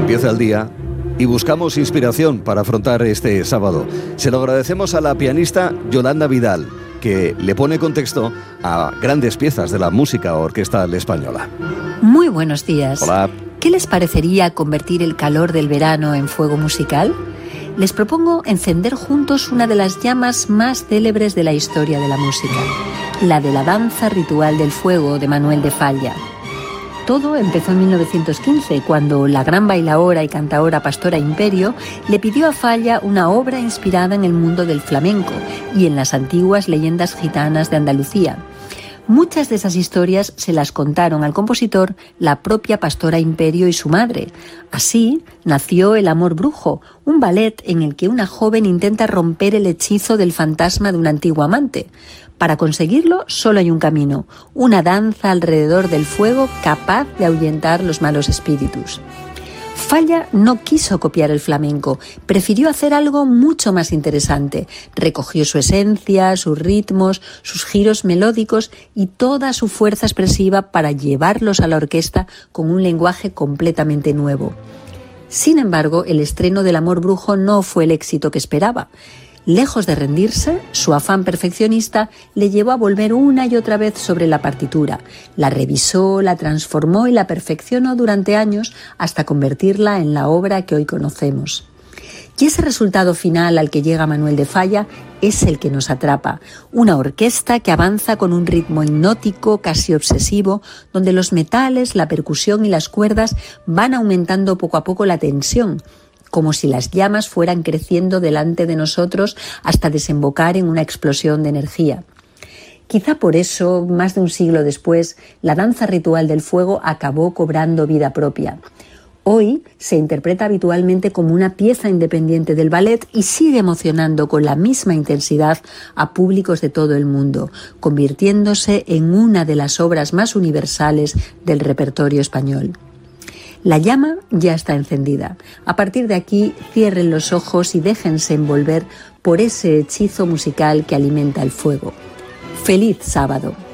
empieza el día y buscamos inspiración para afrontar este sábado. Se lo agradecemos a la pianista Yolanda Vidal, que le pone contexto a grandes piezas de la música orquestal española. Muy buenos días. Hola. ¿Qué les parecería convertir el calor del verano en fuego musical? Les propongo encender juntos una de las llamas más célebres de la historia de la música, la de la danza ritual del fuego de Manuel de Falla. Todo empezó en 1915, cuando la gran bailaora y cantaora Pastora Imperio le pidió a Falla una obra inspirada en el mundo del flamenco y en las antiguas leyendas gitanas de Andalucía. Muchas de esas historias se las contaron al compositor la propia Pastora Imperio y su madre. Así nació El amor brujo, un ballet en el que una joven intenta romper el hechizo del fantasma de un antiguo amante. Para conseguirlo solo hay un camino, una danza alrededor del fuego capaz de ahuyentar los malos espíritus. Falla no quiso copiar el flamenco, prefirió hacer algo mucho más interesante. Recogió su esencia, sus ritmos, sus giros melódicos y toda su fuerza expresiva para llevarlos a la orquesta con un lenguaje completamente nuevo. Sin embargo, el estreno del Amor brujo no fue el éxito que esperaba. Lejos de rendirse, su afán perfeccionista le llevó a volver una y otra vez sobre la partitura. La revisó, la transformó y la perfeccionó durante años hasta convertirla en la obra que hoy conocemos. Y ese resultado final al que llega Manuel de Falla es el que nos atrapa. Una orquesta que avanza con un ritmo hipnótico, casi obsesivo, donde los metales, la percusión y las cuerdas van aumentando poco a poco la tensión, como si las llamas fueran creciendo delante de nosotros hasta desembocar en una explosión de energía. Quizá por eso, más de un siglo después, la danza ritual del fuego acabó cobrando vida propia. Hoy se interpreta habitualmente como una pieza independiente del ballet y sigue emocionando con la misma intensidad a públicos de todo el mundo, convirtiéndose en una de las obras más universales del repertorio español. La llama ya está encendida. A partir de aquí, cierren los ojos y déjense envolver por ese hechizo musical que alimenta el fuego. ¡Feliz sábado!